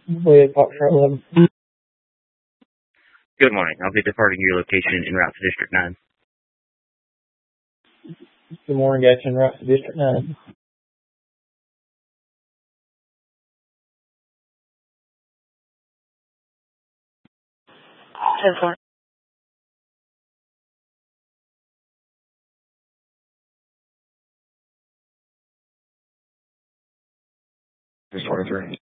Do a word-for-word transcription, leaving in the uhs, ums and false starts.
With Foxtrot eleven. Good morning. I'll be departing your location en route to District nine. Good morning, Gatch, en route to District nine. ten four. twenty-three.